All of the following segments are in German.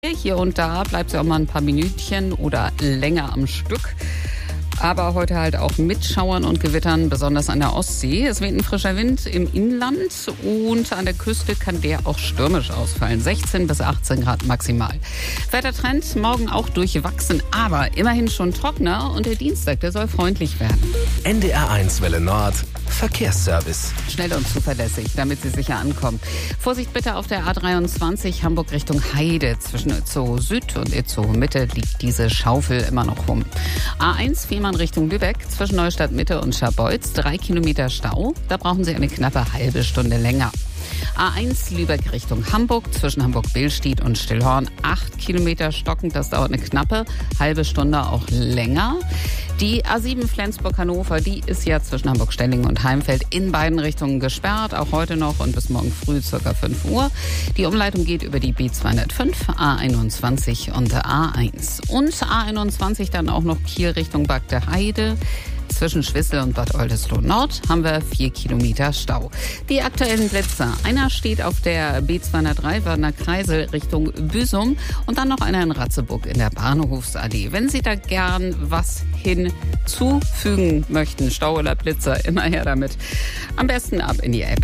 Hier und da bleibt sie auch mal ein paar Minütchen oder länger am Stück. Aber heute halt auch mit Schauern und Gewittern, besonders an der Ostsee. Es weht ein frischer Wind im Inland und an der Küste kann der auch stürmisch ausfallen. 16 bis 18 Grad maximal. Wettertrend morgen auch durchwachsen, aber immerhin schon trockener. Und der Dienstag, der soll freundlich werden. NDR1 Welle Nord, Verkehrsservice. Schnell und zuverlässig, damit Sie sicher ankommen. Vorsicht bitte auf der A23 Hamburg Richtung Heide. Zwischen Itzehoe Süd und Itzehoe Mitte liegt diese Schaufel immer noch rum. A1 Fehmarn Richtung Lübeck, zwischen Neustadt Mitte und Scharbeutz, 3 Kilometer Stau. Da brauchen Sie eine knappe halbe Stunde länger. A1 Lübeck Richtung Hamburg, zwischen Hamburg-Billstedt und Stillhorn, 8 Kilometer stockend. Das dauert eine knappe halbe Stunde, auch länger. Die A7 Flensburg-Hannover, die ist ja zwischen Hamburg-Stellingen und Heimfeld in beiden Richtungen gesperrt. Auch heute noch und bis morgen früh ca. 5 Uhr. Die Umleitung geht über die B205, A21 und A1. Und A21 dann auch noch Kiel Richtung Bagde Heide. Zwischen Schwissel und Bad Oldesloe Nord haben wir 4 Kilometer Stau. Die aktuellen Blitze. Einer steht auf der B203 Wörner Kreisel Richtung Büsum und dann noch einer in Ratzeburg in der Bahnhofsallee. Wenn Sie da gern was hinzufügen möchten, Stau oder Blitzer, immer her damit. Am besten ab in die App.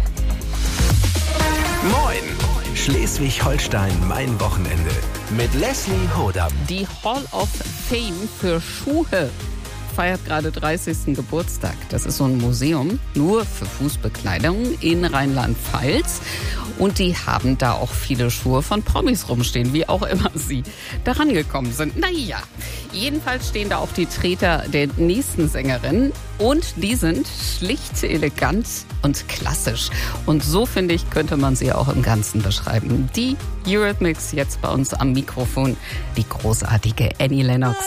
Moin! Schleswig-Holstein, mein Wochenende. Mit Leslie Hodam. Die Hall of Fame für Schuhe feiert gerade 30. Geburtstag. Das ist so ein Museum nur für Fußbekleidung in Rheinland-Pfalz. Und die haben da auch viele Schuhe von Promis rumstehen, wie auch immer sie daran gekommen sind. Naja, jedenfalls stehen da auch die Treter der nächsten Sängerin. Und die sind schlicht, elegant und klassisch. Und so, finde ich, könnte man sie auch im Ganzen beschreiben. Die Eurythmics jetzt bei uns am Mikrofon, die großartige Annie Lennox.